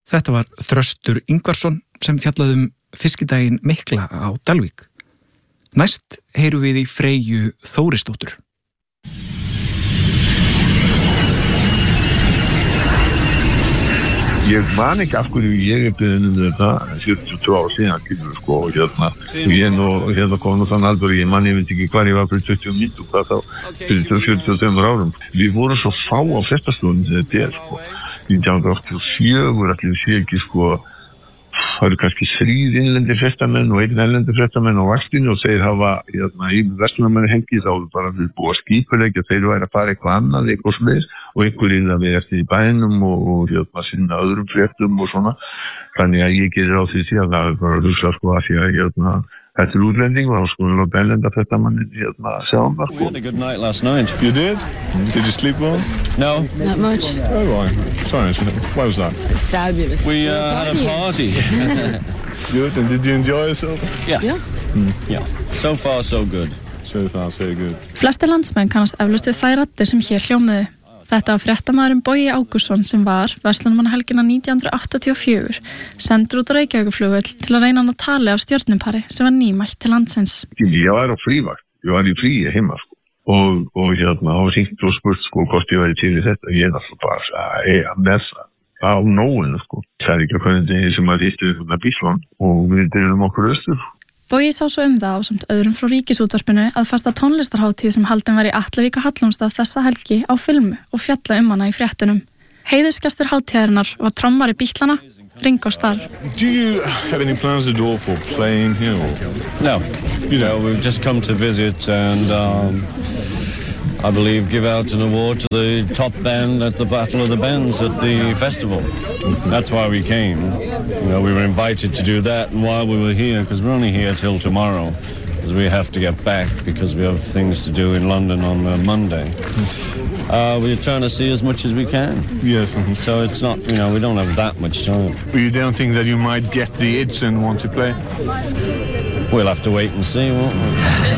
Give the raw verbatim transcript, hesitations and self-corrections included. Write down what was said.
Þetta var Þröstur Ingvarsson sem fjallaði um fiskidaginn mikla á Dalvík. Næst heyrum við í Freyju Þórisdóttur. Ég man ekki af hverju ég er beðin um þetta fjörutíu og tvö ár síðan kemur sko og hérna ég nú hérna kom nú þann aldur ég man ég veit ekki hvað ég var fyrir tuttugu mínútur hvað þá fyrir fjörutíu og tveimur árum. Við vorum svo fá á fréttastofunni þetta er sko nítján hundruð áttatíu og fjögur allir við sé ekki sko það eru kannski þrír innlendir fréttamenn og einn erlendir fréttamenn á vaktinni og þeir hafa hérna í verslunarmanni hengi þá bara við búið að skipuleggja þeir væri að fara eitthvað annað eitthvað svoleiðis og einhver inn að við eftir í bænum og, og hérna sinna öðrum fréttum og svona þannig að ég gerir á því síðan að það bara hugsa sko að því að hérna þetta er útlending og þá sko við láta erlenda fréttamannin hérna að sjá um það sko. We had a good night last night. You did? Did you sleep well? No. Not much. Oh, right. Sorry, why was that? It's fabulous. We uh, had a party. Good, and did you enjoy yourself? Yeah. Yeah. Mm. Yeah. So far, so good. So far, so good. Flestir landsmenn kannast eflaust við þær raddir sem hér hljómuðu. Þetta var fréttamaðurinn Bogi Ágústsson sem var, verslunarmannahelgina nítján hundruð áttatíu og fjögur, sendur út á Reykjavíkurflugvöll til að reyna hann að tala af stjörnupari sem var nýmætt til landsins. Ég var á frívakt, ég var í fríi heima sko og, og hérna á hringt og spurt sko hvort ég væri til í þetta. Ég er alltaf bara að eiga með það á nóinu sko. Það er ekki að hvernig degi sem að hittu þetta bílvan og við deilum okkur austur. Bogi sá svo um það á samt öðrum frá Ríkisútvarpinu að fasta tónlistarhátíð sem haldin var í Atlavík og Hallormsstað þessa helgi á filmu og fjalla um hana í fréttunum. Heiðursgestur hátíðarinnar var trommari Bítlana, Ringo Starr. Do you have any plans at all for playing here? Or? No. You know, we've just come to visit and um, I believe give out an award to the top band at the Battle of the Bands at the festival. That's why we came. You know, we were invited to do that and while we were here, because we're only here till tomorrow, because we have to get back because we have things to do in London on uh, Monday. Uh, we're trying to see as much as we can. Yes. Mm-hmm. So it's not, you know, we don't have that much time. You don't think that you might get the Ids and want to play? We'll have to wait and see, won't we?